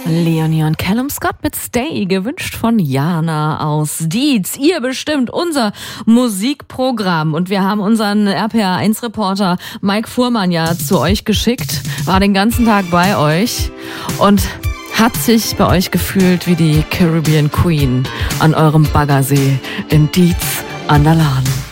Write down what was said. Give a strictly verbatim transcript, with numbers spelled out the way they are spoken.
Leonie und Callum Scott mit Stay, gewünscht von Jana aus Dietz. Ihr bestimmt unser Musikprogramm. Und wir haben unseren R P R eins Reporter Mike Fuhrmann ja zu euch geschickt, war den ganzen Tag bei euch und hat sich bei euch gefühlt wie die Caribbean Queen an eurem Baggersee in Dietz an der Lahn.